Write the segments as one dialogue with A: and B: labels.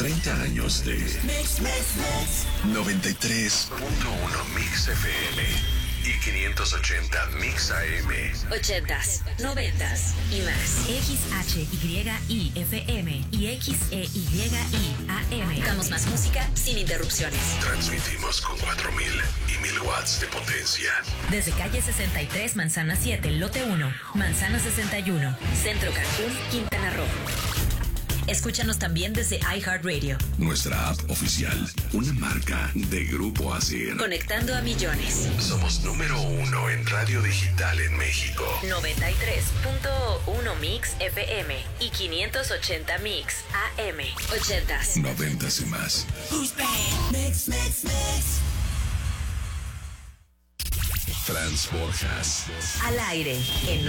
A: 30 años de
B: Mix.
A: 93.1 Mix FM y 580 Mix AM.
C: 80s, 90s y más.
D: XHYIFM y XEYI AM.
C: Damos más música sin interrupciones.
A: Transmitimos con 4000 y 1000 watts de potencia.
D: Desde calle 63, Manzana 7, lote 1, Manzana 61.
C: Centro Cancún, Quintana Roo. Escúchanos también desde iHeartRadio.
A: Nuestra app oficial, una marca de Grupo ASIR.
C: Conectando a millones.
A: Somos número 1 en radio digital en México.
C: 93.1 Mix FM y 580 Mix AM. 80s.
A: 90s y más.
B: Mix.
A: Franz Borjas.
C: Al aire en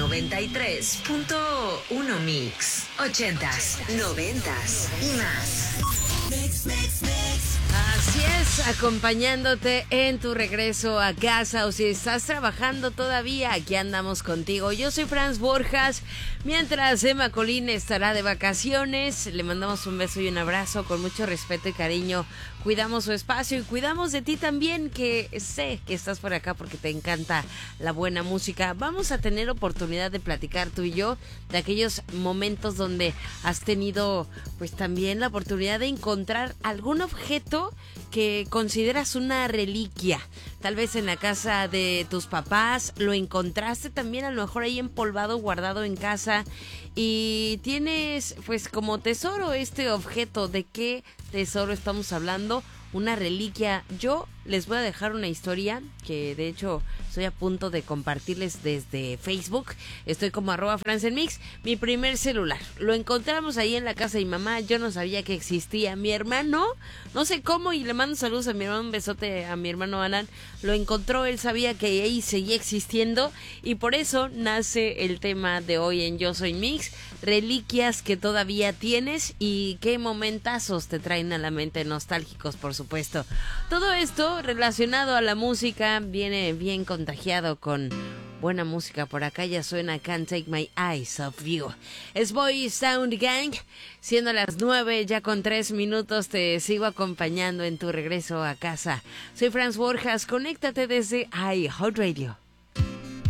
C: 93.1 Mix. 80s, 90s y más.
B: Mix.
E: Así es, acompañándote en tu regreso a casa o si estás trabajando todavía, aquí andamos contigo. Yo soy Franz Borjas, mientras Emma Colín estará de vacaciones, le mandamos un beso y un abrazo con mucho respeto y cariño. Cuidamos su espacio y cuidamos de ti también, que sé que estás por acá porque te encanta la buena música. Vamos a tener oportunidad de platicar tú y yo de aquellos momentos donde has tenido pues también la oportunidad de encontrar algún objeto que consideras una reliquia. Tal vez en la casa de tus papás lo encontraste también a lo mejor ahí empolvado, guardado en casa y tienes pues como tesoro este objeto. ¿De qué tesoro estamos hablando? Una reliquia. Yo les voy a dejar una historia que de hecho estoy a punto de compartirles desde Facebook. Estoy como @FranzEnMix. Mi primer celular lo encontramos ahí en la casa de mi mamá. Yo no sabía que existía. Mi hermano, no sé cómo, y le mando saludos a mi hermano, un besote a mi hermano Alan. Lo encontró, él sabía que ahí seguía existiendo y por eso nace el tema de hoy en Yo Soy Mix. Reliquias que todavía tienes y qué momentazos te traen a la mente, nostálgicos por supuesto. Todo esto relacionado a la música viene bien contagiado con buena música. Por acá ya suena Can't Take My Eyes Off You. Es Boy Sound Gang. Siendo las 9 ya con 3 minutos, te sigo acompañando en tu regreso a casa. Soy Franz Borjas. Conéctate desde iHeartRadio.